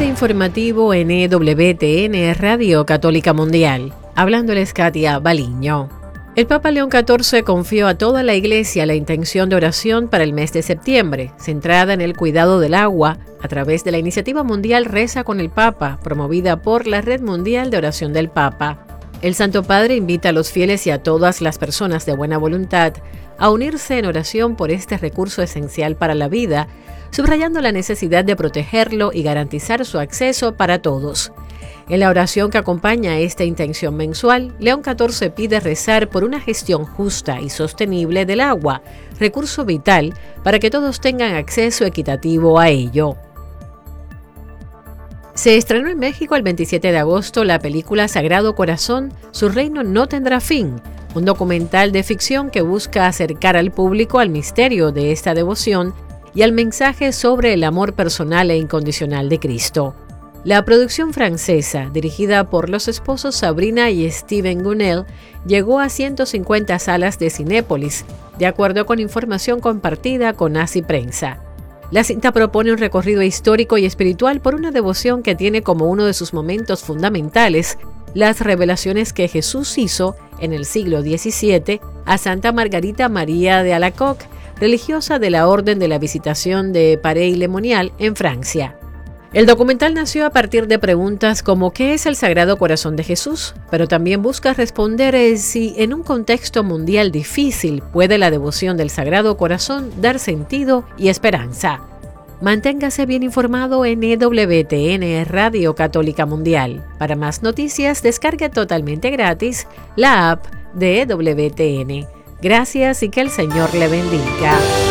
informativo en EWTN Radio Católica Mundial. Hablándoles Katia Baliño. El Papa León XIV confió a toda la Iglesia la intención de oración para el mes de septiembre, centrada en el cuidado del agua, a través de la iniciativa mundial Reza con el Papa, promovida por la Red Mundial de Oración del Papa. El Santo Padre invita a los fieles y a todas las personas de buena voluntad a unirse en oración por este recurso esencial para la vida, subrayando la necesidad de protegerlo y garantizar su acceso para todos. En la oración que acompaña a esta intención mensual, León XIV pide rezar por una gestión justa y sostenible del agua, recurso vital para que todos tengan acceso equitativo a ello. Se estrenó en México el 27 de agosto la película Sagrado Corazón, Su Reino No Tendrá Fin, un documental de ficción que busca acercar al público al misterio de esta devoción y al mensaje sobre el amor personal e incondicional de Cristo. La producción francesa, dirigida por los esposos Sabrina y Steven Gunnell, llegó a 150 salas de Cinépolis, de acuerdo con información compartida con Así Prensa. La cinta propone un recorrido histórico y espiritual por una devoción que tiene como uno de sus momentos fundamentales las revelaciones que Jesús hizo en el siglo XVII a Santa Margarita María de Alacoque, religiosa de la Orden de la Visitación de Paray-le-Monial en Francia. El documental nació a partir de preguntas como ¿qué es el Sagrado Corazón de Jesús? Pero también busca responder si en un contexto mundial difícil puede la devoción del Sagrado Corazón dar sentido y esperanza. Manténgase bien informado en EWTN Radio Católica Mundial. Para más noticias, descargue totalmente gratis la app de EWTN. Gracias y que el Señor le bendiga.